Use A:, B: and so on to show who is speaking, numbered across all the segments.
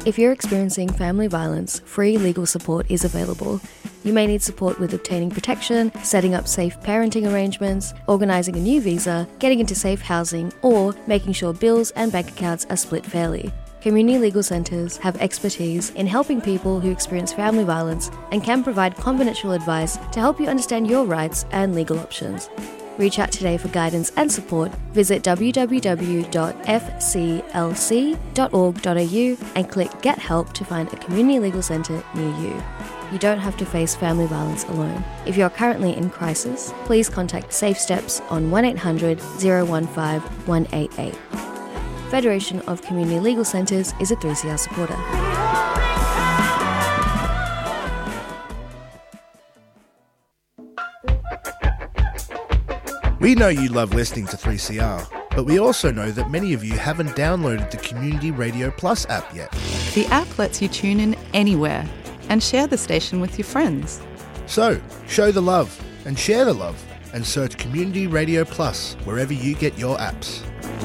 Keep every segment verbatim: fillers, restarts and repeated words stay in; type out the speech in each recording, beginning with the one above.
A: If you're experiencing family violence, free legal support is available. You may need support with obtaining protection, setting up safe parenting arrangements, organising a new visa, getting into safe housing, or making sure bills and bank accounts are split fairly. Community legal centres have expertise in helping people who experience family violence and can provide confidential advice to help you understand your rights and legal options. Reach out today for guidance and support. Visit w w w dot f c l c dot org dot a u and click Get Help to find a community legal centre near you. You don't have to face family violence alone. If you're currently in crisis, please contact Safe Steps on one eight hundred, zero one five, one eight eight. Federation of Community Legal Centres is a three C R supporter.
B: We know you love listening to three C R, but we also know that many of you haven't downloaded the Community Radio Plus app yet.
C: The app lets you tune in anywhere and share the station with your friends.
B: So, show the love and share the love and search Community Radio Plus wherever you get your apps.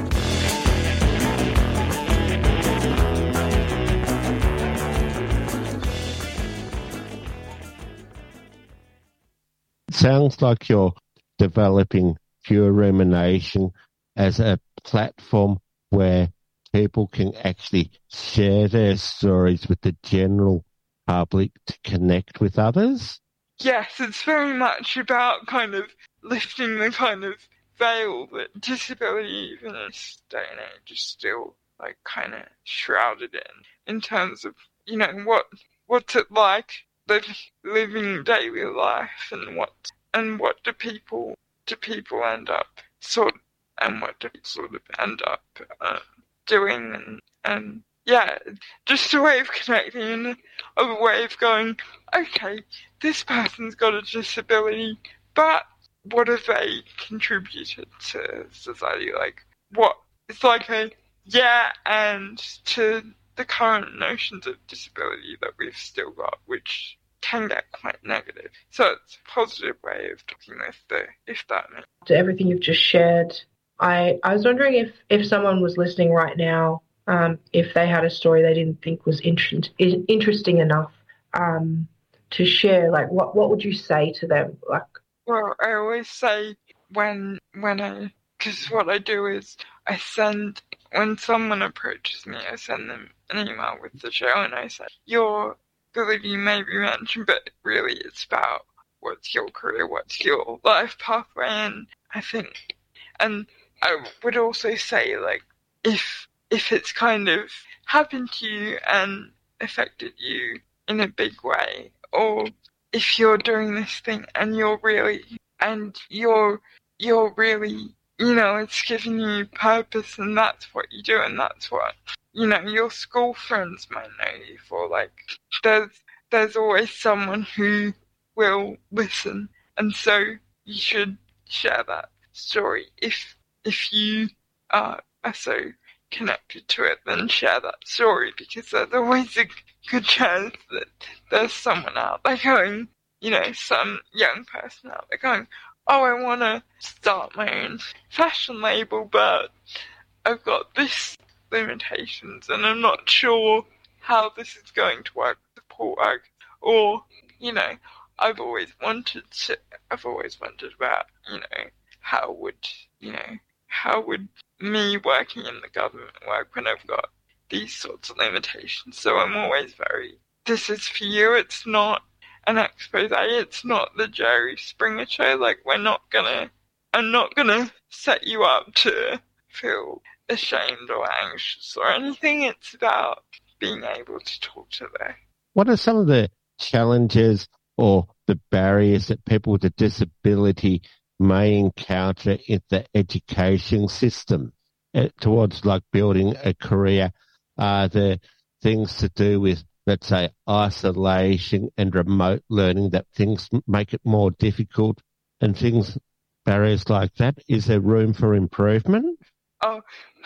D: Sounds like you're developing Pure Rumination as a platform where people can actually share their stories with the general public to connect with others?
E: Yes, it's very much about kind of lifting the kind of veil that disability, even in this day and age, is still like kind of shrouded in, in terms of, you know, what what's it like living, living daily life, and what and what do people do people end up sort of, and what do people sort of end up uh, doing, and and yeah, just a way of connecting, a way of going, okay, this person's got a disability, but what have they contributed to society? Like, what, it's like a yeah, and to the current notions of disability that we've still got, which can get quite negative. So it's a positive way of talking with the, if that makes sense.
F: To everything you've just shared, I, I was wondering if, if someone was listening right now, um, if they had a story they didn't think was inter- interesting enough um, to share, like what, what would you say to them? Like,
E: well, I always say when when I, because what I do is I send, when someone approaches me, I send them an email with the show, and I say, your ability may be mentioned, but really it's about what's your career, what's your life pathway, and I think, and I would also say, like, if if it's kind of happened to you and affected you in a big way, or if you're doing this thing and you're really, and you're, you're really, you know, it's giving you purpose, and that's what you do, and that's what, you know, your school friends might know you for, like, there's, there's always someone who will listen, and so you should share that story. If, if you uh, are so connected to it, then share that story, because there's always a good chance that there's someone out there going, you know, some young person out there going, oh, I want to start my own fashion label, but I've got this limitations and I'm not sure how this is going to work with support work. Or, you know, I've always wanted to, I've always wondered about, you know, how would, you know, how would me working in the government work when I've got these sorts of limitations? So I'm always very, this is for you, it's not an expose, it's not the Jerry Springer show, like, we're not gonna, I'm not gonna set you up to feel ashamed or anxious or anything. It's about being able to talk to them.
D: What are some of the challenges or the barriers that people with a disability may encounter in the education system uh, towards, like, building a career? Are there things to do with, let's say, isolation and remote learning, that things make it more difficult, and things, barriers like that? Is there room for improvement?
E: Oh,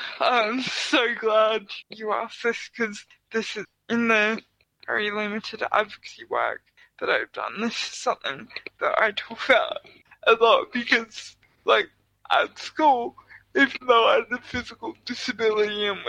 E: I'm so glad you asked this, because this is in the very limited advocacy work that I've done. This is something that I talk about a lot, because, like, at school, even though I had a physical disability and was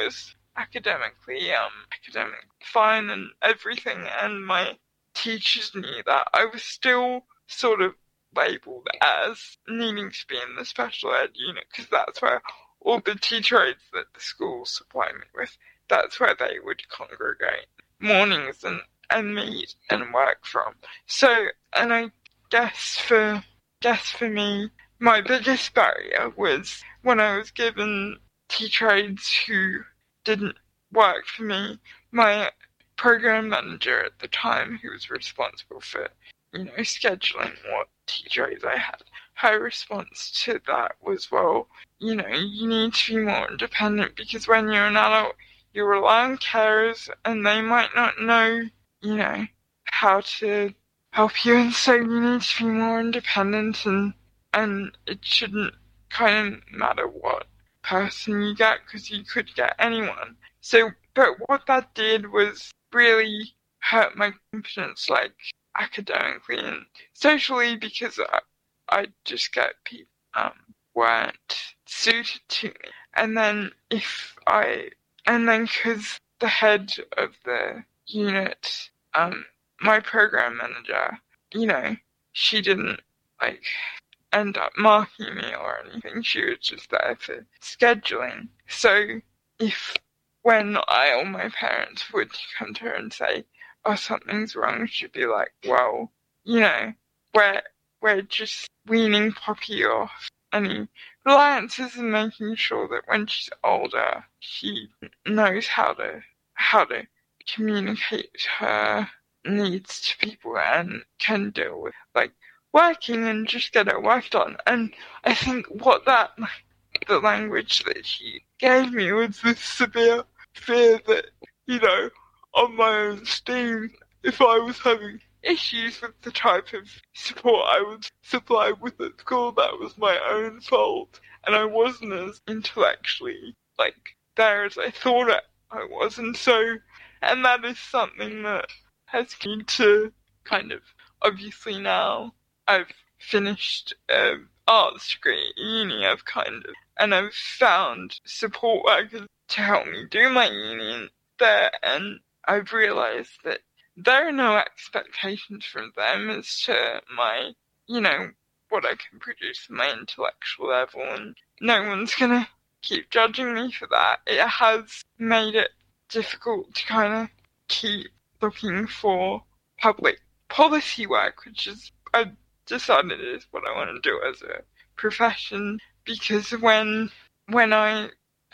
E: academically, um, academic fine and everything, and my teachers knew that, I was still sort of labelled as needing to be in the special ed unit, because that's where all the teacher aides that the school supply me with, that's where they would congregate mornings and, and meet and work from. So, and I guess for, guess for me, my biggest barrier was when I was given teacher aides who didn't work for me. My program manager at the time, who was responsible for, you know, scheduling what teacher aides I had, her response to that was, well, you know, you need to be more independent, because when you're an adult, you rely on carers and they might not know, you know, how to help you, and so you need to be more independent, and and it shouldn't kind of matter what person you get, because you could get anyone. So, but what that did was really hurt my confidence, like academically and socially, because I, I just get people um weren't suited to me. And then if I, and then because the head of the unit, um, my program manager, you know, she didn't like end up marking me or anything. She was just there for scheduling. So if when I or my parents would come to her and say, oh, something's wrong, she'd be like, well, you know, we're, we're just weaning Poppy off any reliances and making sure that when she's older, she knows how to, how to communicate her needs to people and can deal with, like, working and just get her work done. And I think what that, the language that she gave me was this severe fear that, you know, on my own steam, if I was having issues with the type of support I was supplied with at school, that was my own fault, and I wasn't as intellectually, like, there as I thought I was. And so, and that is something that has come to kind of, obviously now I've finished an arts degree at uni, I've kind of, and I've found support workers to help me do my uni there, and I've realised that there are no expectations from them as to my, you know, what I can produce at my intellectual level, and no one's gonna keep judging me for that. It has made it difficult to kind of keep looking for public policy work, which is, I decided is what I want to do as a profession, because when when I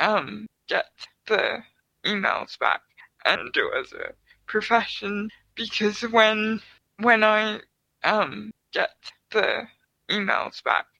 E: um get the emails back and do as a profession, because when when I um get the emails back